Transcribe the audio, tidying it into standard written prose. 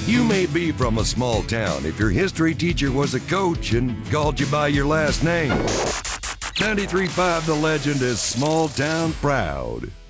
You may be from a small town if your history teacher was a coach and called you by your last name. 93.5 The Legend is small town proud.